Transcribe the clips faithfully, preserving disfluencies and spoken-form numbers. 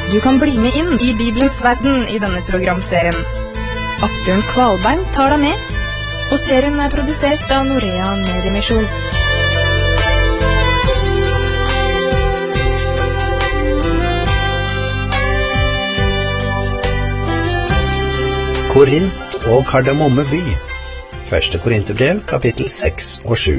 Du kan bli med inn i Bibelens verden i denne programserien. Asbjørn Kvalbein tar deg med, og serien er produsert av Norea Mediemisjon. Korint og Kardemomme by. Første Korinterbrev, kapittel seks og sju.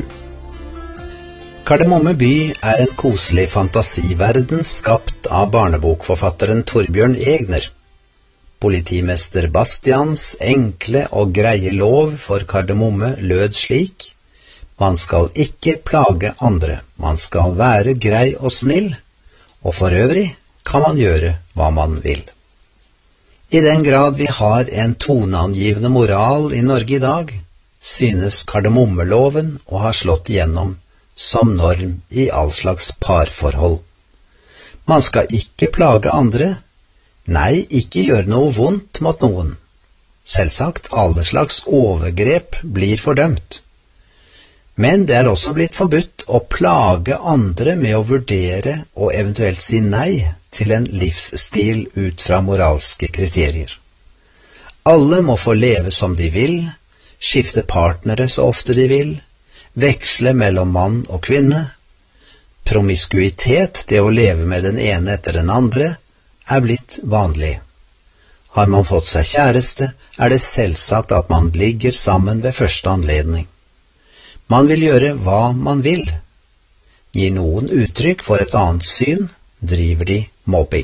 Kardemomme by er en koselig fantasiverden skapt av barnebokforfatteren Torbjørn Egner. Politimester Bastians enkle og greie lov for Kardemomme lød slik: Man skal ikke plage andre, man skal være grei og snill, og for øvrig kan man gjøre hva man vil. I den grad vi har en toneangivende moral i Norge i dag, synes Kardemommeloven å ha slått igjennom som norm i all slags parforhold. Man skal ikke plage andre, nei, ikke gjøre noe vondt mot noen. Selvsagt, alle slags overgrep blir fordømt. Men det er også blitt forbudt å plage andre med å vurdere og eventuelt si nei til en livsstil ut fra moralske kriterier. Alle må få leve som de vil, skifte partnere så ofte de vil, veksle mellom mann og kvinne. Promiskuitet, det å leve med den ene etter den andre, er blitt vanlig. Har man fått seg kjæreste, er det selvsagt at man ligger sammen ved første anledning. Man vil gjøre hva man vil. Gir noen uttrykk for et annet syn, driver de mobbing.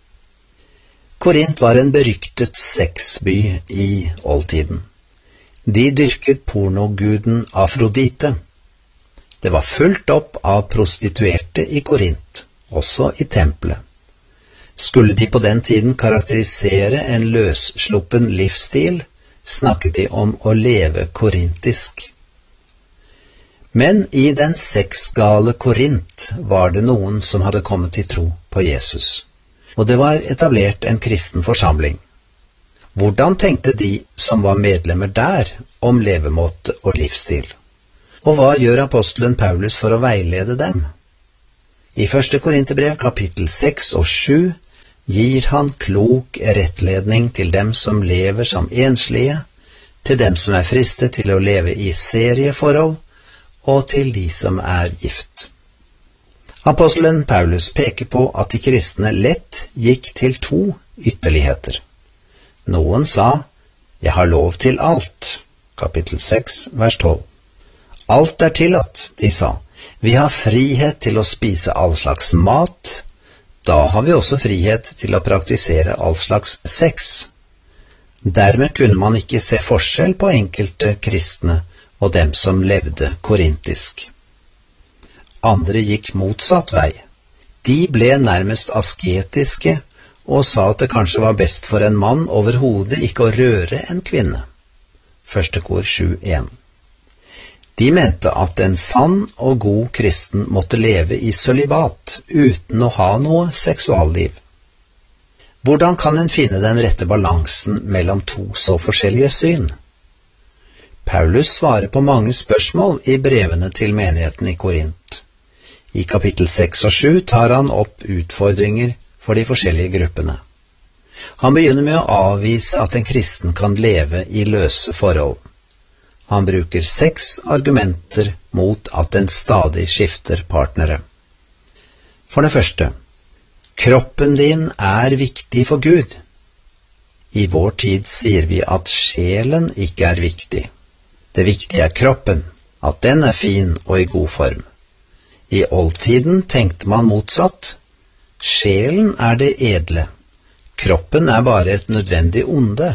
Korint var en beryktet sexby i oldtiden. De dyrket pornoguden Afrodite. Det var fullt opp av prostituerte i Korint, også i tempelet. Skulle de på den tiden karakterisere en løssluppen livsstil, snakket de om å leve korintisk. Men i den sexgale Korint var det noen som hadde kommet til tro på Jesus, og det var etablert en kristen forsamling. Hvordan tenkte de som var medlemmer der om levemåte og livsstil? Og hva gjør apostelen Paulus for å veilede dem? I første Korinterbrev kapittel seks og sju gir han klok rettledning til dem som lever som enslige, til dem som er fristet til å leve i serieforhold, og til de som er gift. Apostelen Paulus peker på at de kristne lett gikk til to ytterligheter. Noen sa, jeg har lov til alt, kapittel seks, vers tolv. Alt er tillatt, de sa. Vi har frihet til å spise all slags mat, da har vi også frihet til å praktisere all slags sex. Dermed kunne man ikke se forskjell på enkelte kristne og dem som levde korintisk. Andre gikk motsatt vei. De ble nærmest asketiske og sa at det kanskje var best for en mann overhodet ikke å røre en kvinne. Første kor sju en. De mente at en sann og god kristen måtte leve i sølibat uten å ha noe seksualliv. Hvordan kan en finne den rette balansen mellom to så forskjellige syn? Paulus svarer på mange spørsmål i brevene til menigheten i Korint. I kapittel seks og sju tar han opp utfordringer for de forskjellige gruppene. Han begynner med å avvise at en kristen kan leve i løse forhold. Han bruker seks argumenter mot at en stadig skifter partnere. For det første, kroppen din er viktig for Gud. I vår tid sier vi at sjelen ikke er viktig. Det viktige er kroppen, at den er fin og i god form. I oldtiden tenkte man motsatt. Sjelen er det edle. Kroppen er bare et nødvendig onde.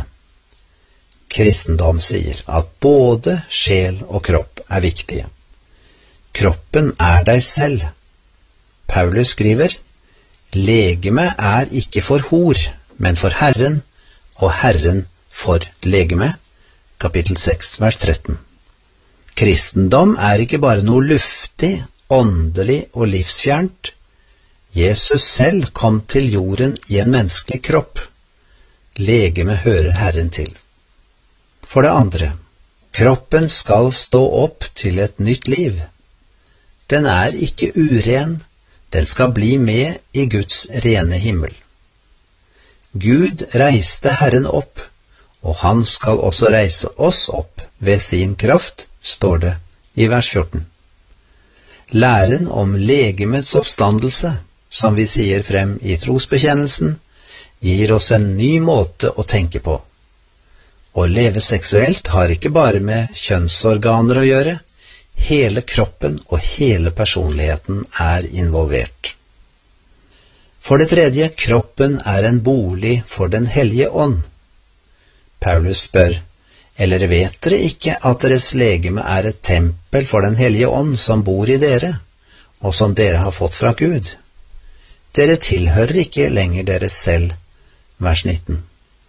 Kristendom sier at både sjel og kropp er viktige. Kroppen er deg selv. Paulus skriver, legeme er ikke for hor, men for Herren, og Herren for legeme. Kapittel seks, vers tretten. Kristendom er ikke bare noe luftig, åndelig og livsfjernt. Jesus selv kom til jorden i en menneskelig kropp. Legeme hører Herren til. For det andre, kroppen skal stå opp til et nytt liv. Den er ikke uren, den skal bli med i Guds rene himmel. Gud reiste Herren opp, og han skal også reise oss opp ved sin kraft, står det i vers fjorten. Læren om legemets oppstandelse, som vi sier frem i trosbekjennelsen, gir oss en ny måte å tenke på. Å leve seksuelt har ikke bare med kjønnsorganer å gjøre, hele kroppen og hele personligheten er involvert. For det tredje, kroppen er en bolig for den hellige ånd. Paulus spør, eller vet dere ikke at deres legeme er et tempel for den hellige ånd som bor i dere, og som dere har fått fra Gud? Dere tilhører ikke lenger dere selv. Vers nitten.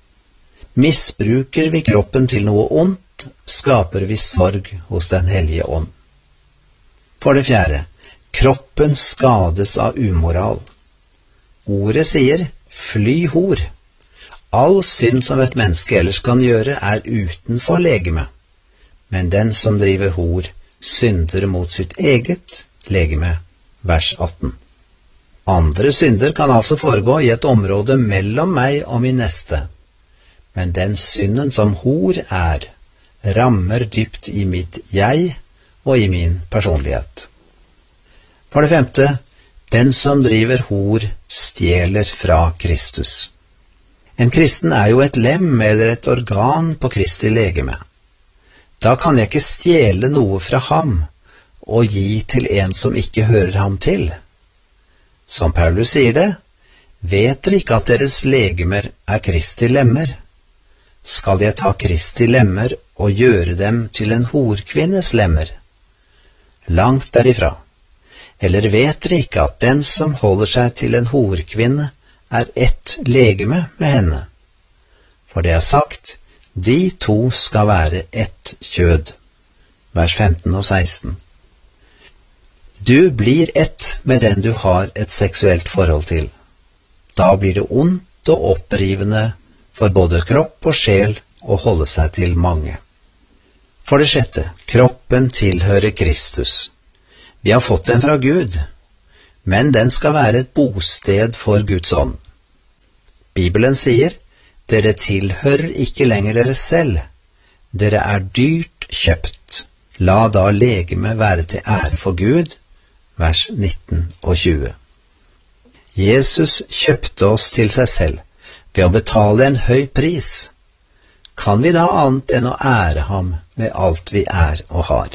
Misbruker vi kroppen til noe ondt, skaper vi sorg hos den hellige ånd. For det fjerde, kroppen skades av umoral. Ordet sier, fly hor. All synd som et menneske ellers kan gjøre, er utenfor legeme, men den som driver hor, synder mot sitt eget legeme. Vers atten. Andre synder kan altså foregå i et område mellom meg og min neste, men den synden som hor er, rammer dypt i mitt jeg og i min personlighet. For det femte, den som driver hor stjeler fra Kristus. En kristen er jo et lem eller et organ på Kristi legeme. Da kan jeg ikke stjele noe fra ham og gi til en som ikke hører ham til. Som Paulus sier det, vet dere ikke at deres legemer er Kristi lemmer? Skal jeg ta Kristi lemmer og gjøre dem til en horkvinnes lemmer? Langt derifra. Eller vet dere ikke at den som holder seg til en horkvinne, er ett legeme med henne? For det er sagt, de to skal være ett kjød. Vers femten og seksten. Du blir ett med den du har et seksuelt forhold til. Da blir det ondt og opprivende for både kropp og sjel å holde seg til mange. For det sjette, kroppen tilhører Kristus. Vi har fått den fra Gud, men den skal være et bosted for Guds ånd. Bibelen sier, dere tilhører ikke lenger dere selv, dere er dyrt kjøpt. La da legeme være til ære for Gud. Vers nitten og tjue. Jesus kjøpte oss til seg selv ved å betale en høy pris. Kan vi da annet enn å ære ham med alt vi er og har?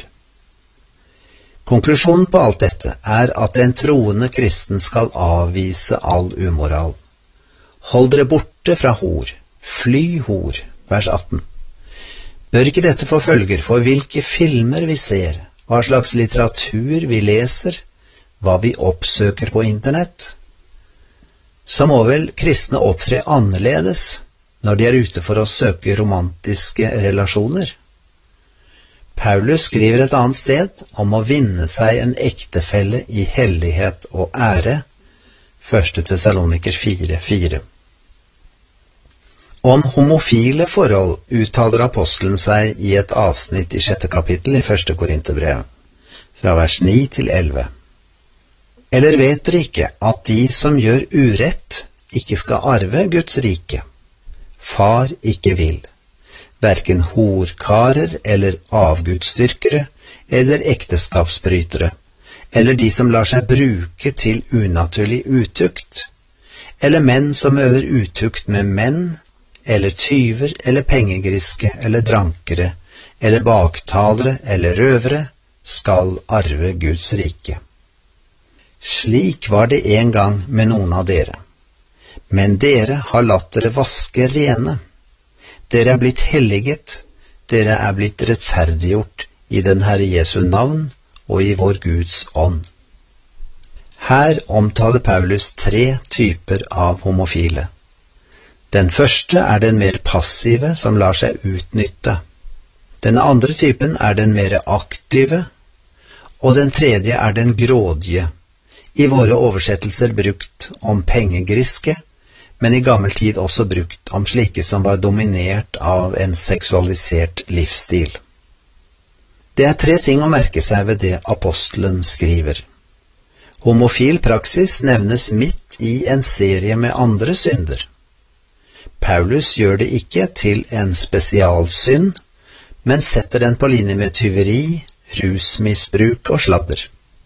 Konklusjonen på alt dette er at en troende kristen skal avvise all umoral. Hold dere borte fra hor, fly hor, vers atten. Bør ikke dette få følger for hvilke filmer vi ser, hva slags litteratur vi leser, hva vi oppsøker på internett? Så må vel kristne opptre annerledes når de er ute for å søke romantiske relasjoner? Paulus skriver et annet sted om å vinne seg en ektefelle i hellighet og ære, første Tessaloniker fire fire. Om homofile forhold uttaler apostelen seg i et avsnitt i sjette kapittel i første Korinterbrev, fra vers ni til elleve. Eller vet dere ikke at de som gjør urett, ikke skal arve Guds rike? Far ikke vil. Hverken horkarer eller avgudsdyrkere, eller ekteskapsbrytere, eller de som lar seg bruke til unaturlig utukt, eller menn som øver utukt med menn, eller tyver, eller pengegriske, eller drankere, eller baktalere, eller røvere, skal arve Guds rike. Slik var det en gang med noen av dere. Men dere har latt dere vaske rene. Dere er blitt helliget, dere er blitt rettferdiggjort i den Herre Jesu navn og i vår Guds ånd. Her omtaler Paulus tre typer av homofile. Den første er den mer passive som lar seg utnytte. Den andre typen er den mer aktive, og den tredje er den grådige, i våre oversettelser brukt om pengegriske, men i gammel tid også brukt om slike som var dominert av en seksualisert livsstil. Det er tre ting å merke seg ved det apostelen skriver. Homofil praksis nevnes midt i en serie med andre synder. Paulus gjør det ikke til en spesialsynd, men setter den på linje med tyveri, rusmisbruk og sladder.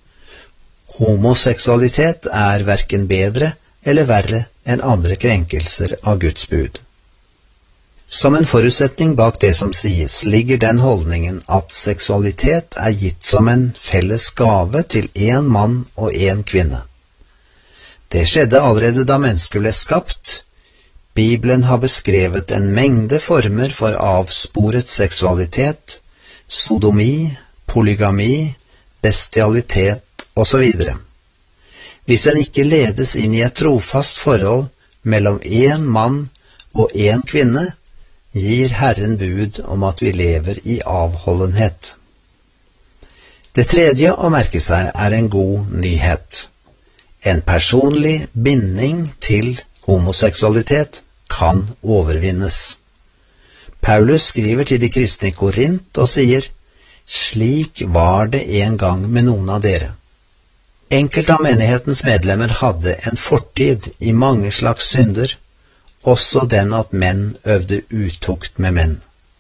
Homoseksualitet er hverken bedre eller verre enn andre krenkelser av Guds bud. Som en forutsetning bak det som sies, ligger den holdningen at seksualitet er gitt som en felles gave til en mann og en kvinne. Det skjedde allerede da mennesket ble skapt. Bibelen har beskrevet en mengde former for avsporet seksualitet, sodomi, polygami, bestialitet og så videre. Hvis en ikke ledes inn i et trofast forhold mellom en mann og en kvinne, gir Herren bud om at vi lever i avholdenhet. Det tredje å merke seg er en god nyhet. En personlig binding til homoseksualitet kan overvinnes. Paulus skriver til de kristne i Korint og sier, «Slik var det en gang med noen av dere». Enkelte av menighetens medlemmer hadde en fortid i mange slags synder, også den at menn øvde utukt med menn.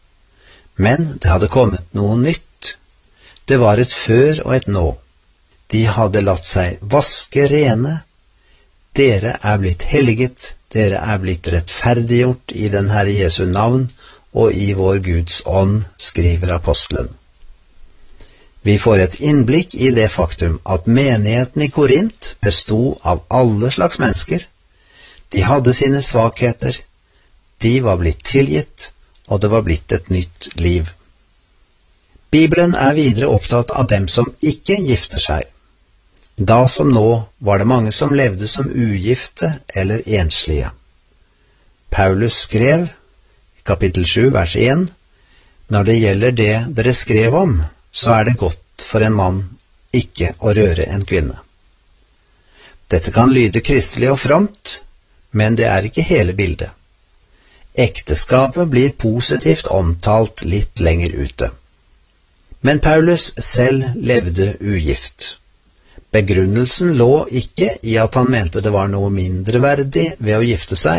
Men det hadde kommet noe nytt. Det var et før og et nå. De hadde latt seg vaske rene. Dere er blitt helliget, dere er blitt rettferdiggjort i den Herre Jesu navn og i vår Guds ånd, skriver apostelen. Vi får et innblikk i det faktum at menigheten i Korint bestod av alle slags mennesker. De hadde sine svakheter, de var blitt tilgitt, og det var blitt et nytt liv. Bibelen er videre opptatt av dem som ikke gifter seg. Da som nå var det mange som levde som ugifte eller enslige. Paulus skrev, i kapittel sju, vers én, «Når det gjelder det dere skrev om, så er det godt for en mann ikke å røre en kvinne». Dette kan lyde kristelig og fromt, men det er ikke hele bildet. Ekteskapet blir positivt omtalt litt lenger ute. Men Paulus selv levde ugift. Begrunnelsen lå ikke i at han mente det var noe mindreverdig ved å gifte seg,